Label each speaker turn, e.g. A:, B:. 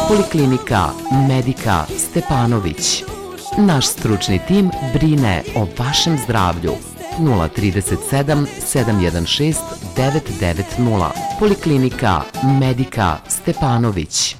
A: Poliklinika Medika Stepanović. Naš stručni tim brine o vašem zdravlju. 037 716 990. Poliklinika Medika Stepanović.